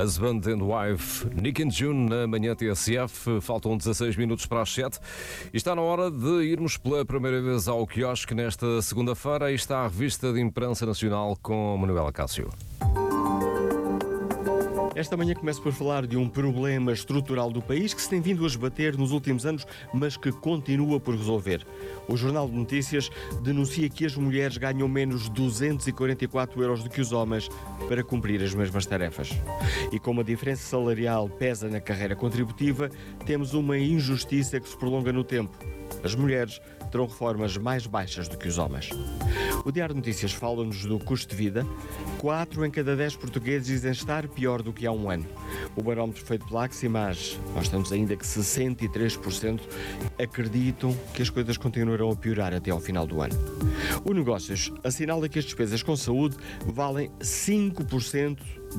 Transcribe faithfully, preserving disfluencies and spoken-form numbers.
Husband and Wife, Nick and June na manhã T S F. Faltam dezasseis minutos para as sete e está na hora de irmos pela primeira vez ao quiosque nesta segunda-feira. Aí está a revista de imprensa nacional com Manuela Cássio. Esta manhã começo por falar de um problema estrutural do país que se tem vindo a esbater nos últimos anos, mas que continua por resolver. O Jornal de Notícias denuncia que as mulheres ganham menos duzentos e quarenta e quatro euros do que os homens para cumprir as mesmas tarefas. E como a diferença salarial pesa na carreira contributiva, temos uma injustiça que se prolonga no tempo. As mulheres terão reformas mais baixas do que os homens. O Diário de Notícias fala-nos do custo de vida. quatro em cada dez portugueses dizem estar pior do que há um ano. O barómetro feito pela Aximage mostra-nos ainda que sessenta e três por cento acreditam que as coisas continuarão a piorar até ao final do ano. O Negócios assinala que as despesas com saúde valem cinco por cento